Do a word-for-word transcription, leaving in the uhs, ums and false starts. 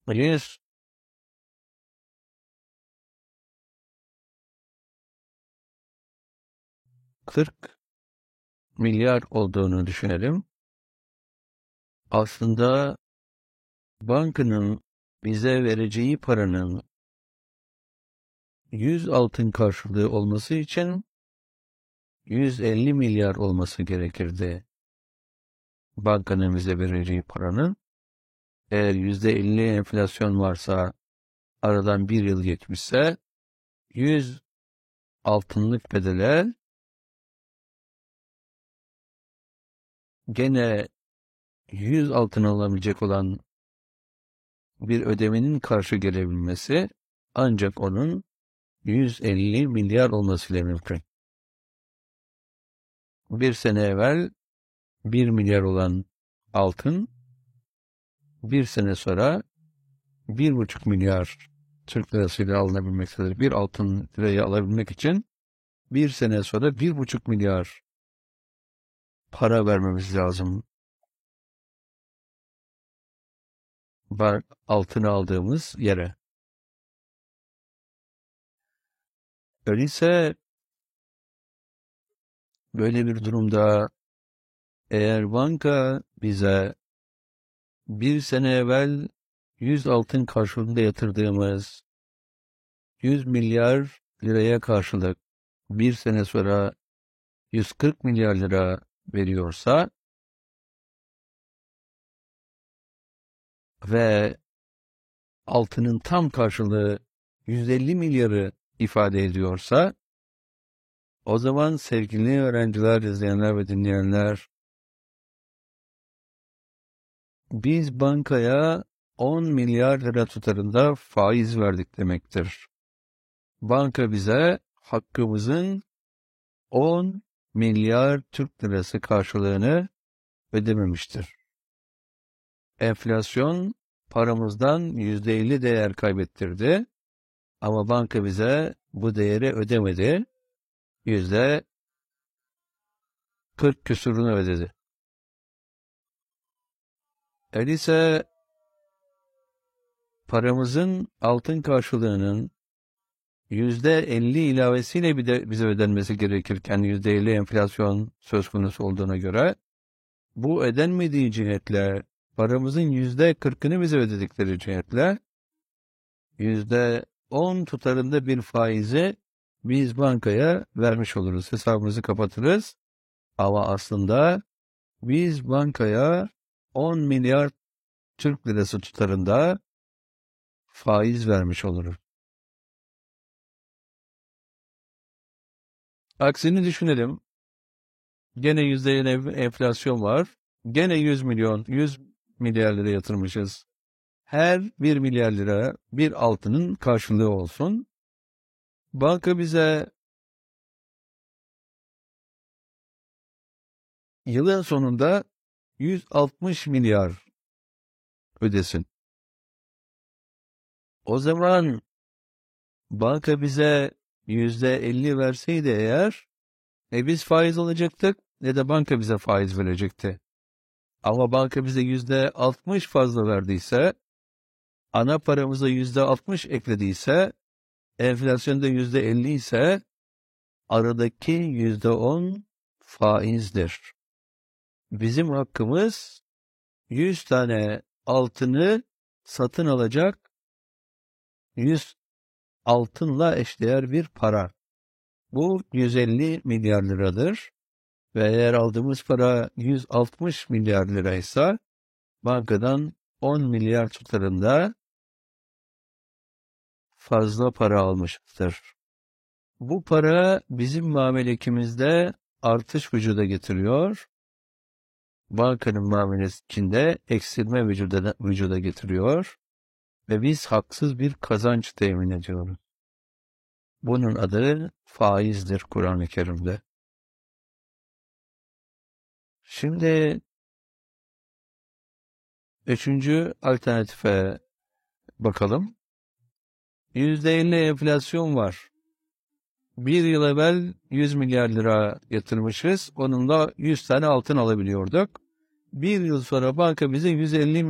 yüz kırk milyar olduğunu düşünelim. Aslında bankanın bize vereceği paranın yüz altın karşılığı olması için yüz elli milyar olması gerekirdi. Bankanın bize vereceği paranın. Eğer yüzde elli enflasyon varsa, aradan bir yıl geçmişse, yüz altınlık bedele gene yüz altın alabilecek olan bir ödemenin karşı gelebilmesi ancak onun yüz elli milyar olmasıyla mümkün. Bir sene evvel bir milyar olan altın bir sene sonra bir buçuk milyar Türk lirasıyla alınabilmektedir. Bir altın lirayı alabilmek için bir sene sonra bir buçuk milyar para vermemiz lazım. Bar altını aldığımız yere. Öyleyse böyle bir durumda eğer banka bize bir sene evvel yüz altın karşılığında yatırdığımız yüz milyar liraya karşılık bir sene sonra yüz kırk milyar lira veriyorsa ve altının tam karşılığı yüz elli milyarı ifade ediyorsa, o zaman sevgili öğrenciler, izleyenler ve dinleyenler, biz bankaya on milyar lira tutarında faiz verdik demektir. Banka bize hakkımızın on milyar Türk lirası karşılığını ödememiştir. Enflasyon paramızdan yüzde elli değer kaybettirdi ama banka bize bu değeri ödemedi. Yüzde kırk küsurunu ödedi. Öyleyse paramızın altın karşılığının yüzde elli ilavesiyle bir de bize ödenmesi gerekirken yüzde elli enflasyon söz konusu olduğuna göre bu ödenmediği cihetle paramızın yüzde kırkını bize ödedikleri cihetle yüzde on tutarında bir faizi biz bankaya vermiş oluruz. Hesabımızı kapatırız. Ama aslında biz bankaya on milyar Türk lirası tutarında faiz vermiş oluruz. Aksini düşünelim. Gene yüzde elli enflasyon var. Gene yüz milyon, yüz milyar lira yatırmışız. Her bir milyar lira bir altının karşılığı olsun. Banka bize yılın sonunda yüz altmış milyar ödesin. O zaman banka bize yüzde elli verseydi eğer, ne biz faiz alacaktık ne de banka bize faiz verecekti. Ama banka bize yüzde altmış fazla verdiyse, ana paramıza yüzde altmış eklediyse, enflasyonda yüzde elli ise aradaki yüzde on faizdir. Bizim hakkımız yüz tane altını satın alacak yüz altınla eşdeğer bir para. Bu yüz elli milyar liradır ve eğer aldığımız para yüz altmış milyar liraysa bankadan on milyar tutarında fazla para almışızdır. Bu para bizim muamelekimizde artış vücuda getiriyor. Bankanın muamelesi içinde eksilme vücuda, vücuda getiriyor. Ve biz haksız bir kazanç temin ediyoruz. Bunun adı faizdir Kur'an-ı Kerim'de. Şimdi üçüncü alternatife bakalım. yüzde elli enflasyon var. Bir yıl evvel yüz milyar lira yatırmışız. Onunla yüz tane altın alabiliyorduk. Bir yıl sonra banka bize yüz elli